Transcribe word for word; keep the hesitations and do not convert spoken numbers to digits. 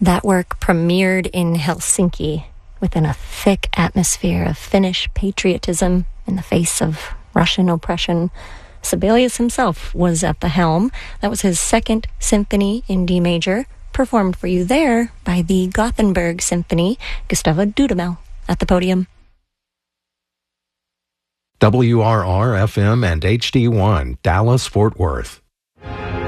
That work premiered in Helsinki within a thick atmosphere of Finnish patriotism in the face of Russian oppression. Sibelius himself was at the helm. That was his second symphony in D major, performed for you there by the Gothenburg Symphony, Gustavo Dudamel at the podium. W R R F M and H D one, Dallas, Fort Worth.